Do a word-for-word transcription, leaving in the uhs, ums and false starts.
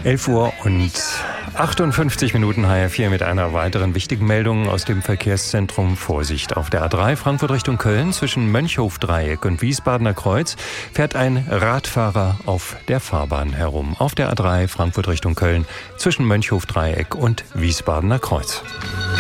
elf Uhr und achtundfünfzig Minuten H R vier mit einer weiteren wichtigen Meldung aus dem Verkehrszentrum. Vorsicht, auf der A drei Frankfurt Richtung Köln zwischen Mönchhof-Dreieck und Wiesbadener Kreuz fährt ein Radfahrer auf der Fahrbahn herum. Auf der A drei Frankfurt Richtung Köln zwischen Mönchhof-Dreieck und Wiesbadener Kreuz.